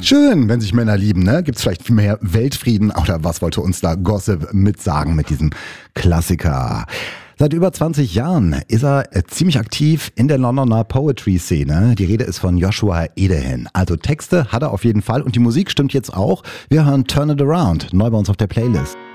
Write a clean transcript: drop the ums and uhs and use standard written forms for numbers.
Schön, wenn sich Männer lieben, ne? Gibt's vielleicht mehr Weltfrieden oder was wollte uns da Gossip mitsagen mit diesem Klassiker? Seit über 20 Jahren ist er ziemlich aktiv in der Londoner Poetry-Szene. Die Rede ist von Joshua Edehin. Also Texte hat er auf jeden Fall und die Musik stimmt jetzt auch. Wir hören Turn It Around, neu bei uns auf der Playlist.